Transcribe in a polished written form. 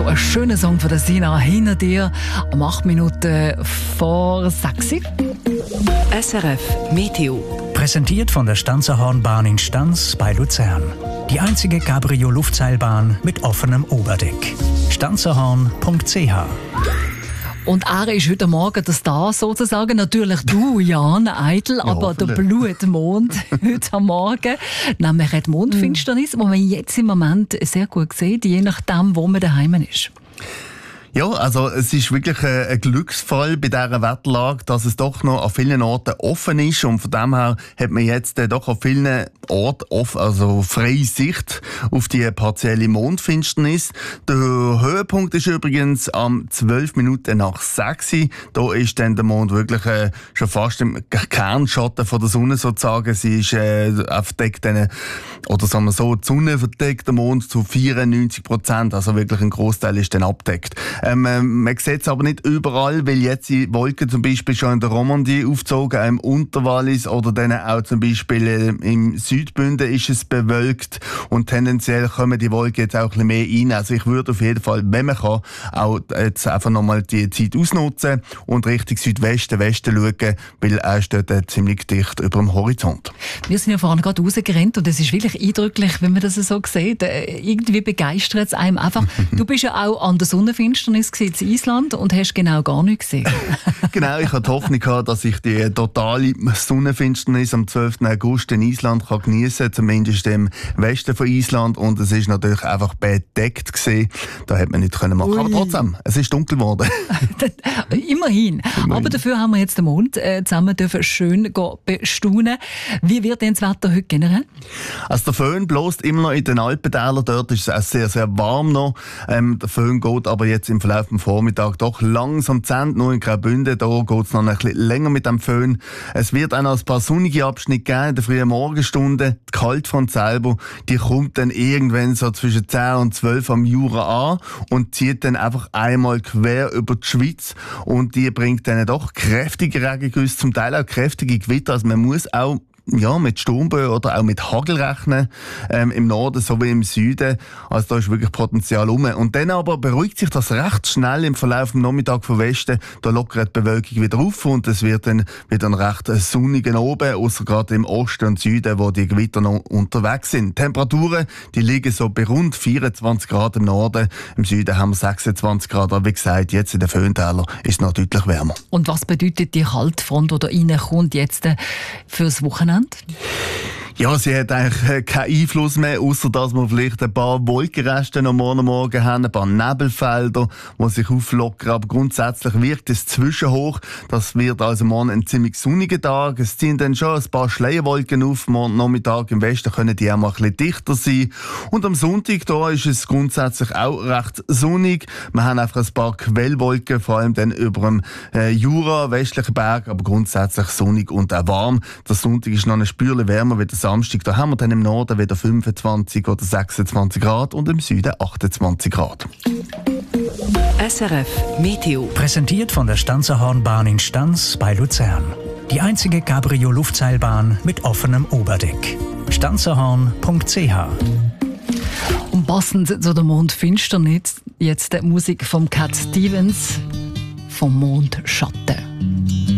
ein schöner Song von der Sina hinter dir. Um 8 Minuten vor 6. SRF Meteo. Präsentiert von der Stanzerhornbahn in Stanz bei Luzern. Die einzige Cabrio-Luftseilbahn mit offenem Oberdeck. stanzerhorn.ch. Und er ist heute Morgen der Star sozusagen. Natürlich du, Jan Eidl, aber der Blutmond heute am Morgen. Nämlich die Mondfinsternis, die man jetzt im Moment sehr gut sieht, je nachdem, wo man daheim ist. Ja, also es ist wirklich ein Glücksfall bei dieser Wetterlage, dass es doch noch an vielen Orten offen ist und von dem her hat man jetzt doch an vielen Orten also freie Sicht auf die partielle Mondfinsternis. Der Höhepunkt ist übrigens am 12 Minuten nach 6. Da ist dann der Mond wirklich schon fast im Kernschatten von der Sonne sozusagen. Sie ist verdeckt, oder sagen wir so, die Sonne verdeckt den Mond zu 94%, also wirklich ein Großteil ist dann abdeckt. Man sieht es aber nicht überall, weil jetzt die Wolken zum Beispiel schon in der Romandie aufgezogen, im Unterwallis oder dann auch zum Beispiel im Südbünden ist es bewölkt und tendenziell kommen die Wolken jetzt auch ein bisschen mehr rein. Also ich würde auf jeden Fall, wenn man kann, auch jetzt einfach nochmal die Zeit ausnutzen und Richtung Südwesten, Westen schauen, weil er steht ziemlich dicht über dem Horizont. Wir sind ja vorhin gerade rausgerannt und es ist wirklich eindrücklich, wenn man das so sieht. Irgendwie begeistert es einem einfach. Du bist ja auch an der Sonnenfinsternis in Island und hast genau gar nichts gesehen. Genau, ich hatte die Hoffnung gehabt, dass ich die totale Sonnenfinsternis am 12. August in Island geniessen kann, zumindest im Westen von Island. Und es ist natürlich einfach bedeckt gewesen. Da hätte man nicht machen können. Aber trotzdem, es ist dunkel geworden. Immerhin. Aber dafür haben wir jetzt den Mond zusammen dürfen schön bestaunen. Wie wird denn das Wetter heute generell? Also der Föhn bläst immer noch in den Alpentälern. Dort ist es auch sehr, sehr warm noch. Der Föhn geht aber jetzt im Verlauf des Vormittags doch langsam zu Ende. Nur in Graubünden, da geht es noch ein bisschen länger mit dem Föhn. Es wird auch noch ein paar sonnige Abschnitte geben in der frühen Morgenstunde. Die Kaltfront selber, die kommt dann irgendwann so zwischen 10 und 12 am Jura an und zieht dann einfach einmal quer über die Schweiz. Und die bringt dann doch kräftige Regengüsse, zum Teil auch kräftige Gewitter. Also man muss auch mit Sturmböen oder auch mit Hagel rechnen, im Norden sowie im Süden. Also da ist wirklich Potenzial rum. Und dann aber beruhigt sich das recht schnell im Verlauf des Nachmittags vom Westen. Da lockert die Bewölkung wieder auf und es wird dann wieder ein recht sonnigen Oben, außer gerade im Osten und Süden, wo die Gewitter noch unterwegs sind. Temperaturen, die liegen so bei rund 24 Grad im Norden. Im Süden haben wir 26 Grad. Aber wie gesagt, jetzt in den Föhntälern ist es noch deutlich wärmer. Und was bedeutet die Kaltfront, die da reinkommt jetzt fürs Wochenende? Ja, sie hat eigentlich keinen Einfluss mehr, außer dass wir vielleicht ein paar Wolkenreste am Morgen haben, ein paar Nebelfelder, die sich auflockern. Aber grundsätzlich wirkt es zwischenhoch. Das wird also morgen ein ziemlich sonniger Tag. Es ziehen dann schon ein paar Schleierwolken auf. Morgen Nachmittag im Westen können die auch mal ein bisschen dichter sein. Und am Sonntag da ist es grundsätzlich auch recht sonnig. Wir haben einfach ein paar Quellwolken, vor allem dann über dem Jura, westlichen Berg, aber grundsätzlich sonnig und auch warm. Der Sonntag ist noch ein Spürchen wärmer wie der Samstag. Da haben wir dann im Norden wieder 25 oder 26 Grad und im Süden 28 Grad. SRF Meteo. Präsentiert von der Stanzerhornbahn in Stanz bei Luzern. Die einzige Cabrio-Luftseilbahn mit offenem Oberdeck. stanzerhorn.ch. Und passend zu der Mondfinsternis jetzt die Musik von Cat Stevens vom Mondschatten.